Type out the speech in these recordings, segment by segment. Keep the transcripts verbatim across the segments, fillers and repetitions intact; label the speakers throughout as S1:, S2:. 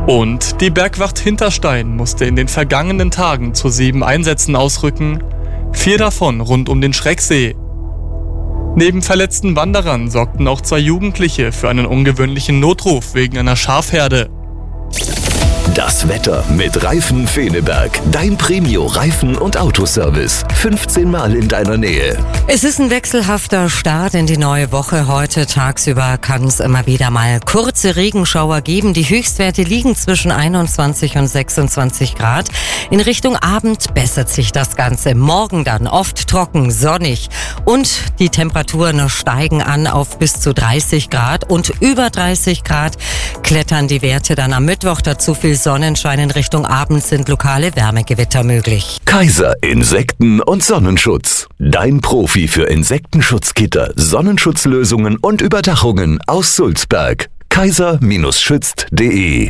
S1: Und die Bergwacht Hinterstein musste in den vergangenen Tagen zu sieben Einsätzen ausrücken, vier davon rund um den Schrecksee. Neben verletzten Wanderern sorgten auch zwei Jugendliche für einen ungewöhnlichen Notruf wegen einer Schafherde.
S2: Das Wetter mit Reifen Feneberg. Dein Premio-Reifen- und Autoservice. fünfzehn Mal in deiner Nähe.
S3: Es ist ein wechselhafter Start in die neue Woche. Heute tagsüber kann es immer wieder mal kurze Regenschauer geben. Die Höchstwerte liegen zwischen einundzwanzig und sechsundzwanzig Grad. In Richtung Abend bessert sich das Ganze. Morgen dann oft trocken, sonnig. Und die Temperaturen steigen an auf bis zu dreißig Grad. Und über dreißig Grad klettern die Werte dann am Mittwoch. Dazu viel Sonnenschein. In Richtung Abend sind lokale Wärmegewitter möglich.
S2: Kaiser Insekten- und Sonnenschutz. Dein Profi für Insektenschutzgitter, Sonnenschutzlösungen und Überdachungen aus Sulzberg. kaiser schützt punkt de.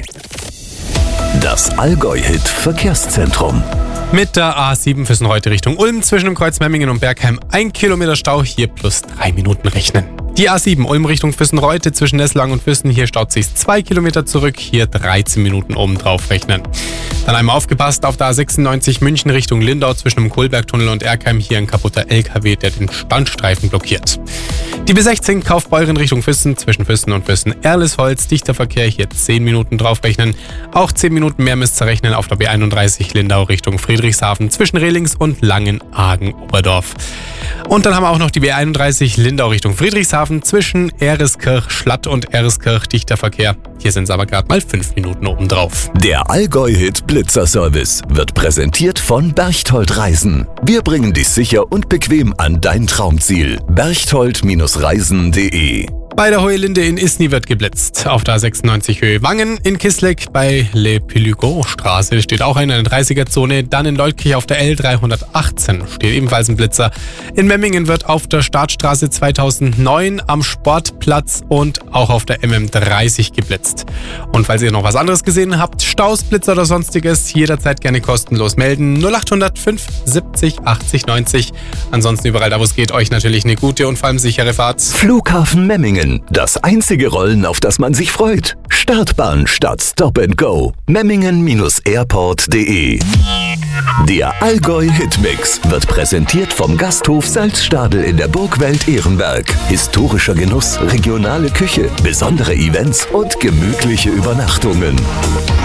S2: Das Allgäu-Hit Verkehrszentrum.
S4: Mit der A sieben Füssen heute Richtung Ulm zwischen dem Kreuz Memmingen und Bergheim ein Kilometer Stau, hier plus drei Minuten rechnen. Die A sieben Ulm Richtung Füssen-Reute zwischen Nesslang und Füssen, hier staut sich zwei Kilometer zurück, hier dreizehn Minuten oben drauf rechnen. Dann einmal aufgepasst auf der A sechsundneunzig München Richtung Lindau zwischen dem Kohlbergtunnel und Erkheim, hier ein kaputter L K W, der den Standstreifen blockiert. Die B sechzehn Kaufbeuren Richtung Füssen zwischen Füssen und Füssen-Erlesholz, dichter Verkehr, hier zehn Minuten drauf rechnen. Auch zehn Minuten mehr müsst ihr rechnen auf der B einunddreißig Lindau Richtung Friedrichshafen zwischen Rehlings und Langenargen-Oberdorf. Und dann haben wir auch noch die B einunddreißig Lindau Richtung Friedrichshafen zwischen Ereskirch, Schlatt und Ereskirch, dichter Verkehr. Hier sind es aber gerade mal fünf Minuten oben drauf.
S2: Der Allgäu-Hit Blitzer-Service wird präsentiert von Berchtold Reisen. Wir bringen dich sicher und bequem an dein Traumziel. berchtold Reisen punkt de.
S4: Bei der Hohe Linde in Isny wird geblitzt. Auf der A sechsundneunzig Höhe Wangen in Kisleck bei Le Piligot Straße steht auch eine dreißiger-Zone. Dann in Leutkirch auf der L dreihundertachtzehn steht ebenfalls ein Blitzer. In Memmingen wird auf der Startstraße zweitausendneun am Sportplatz und auch auf der M M dreißig geblitzt. Und falls ihr noch was anderes gesehen habt, Staus, Blitzer oder sonstiges, jederzeit gerne kostenlos melden. null acht null null fünf siebzig achtzig neunzig. Ansonsten überall da, wo es geht, euch natürlich eine gute und vor allem sichere Fahrt.
S2: Flughafen Memmingen. Das einzige Rollen, auf das man sich freut. Startbahn statt Stop and Go. Memmingen Airport punkt de. Der Allgäu Hitmix wird präsentiert vom Gasthof Salzstadel in der Burgwelt Ehrenberg. Historischer Genuss, regionale Küche, besondere Events und gemütliche Übernachtungen.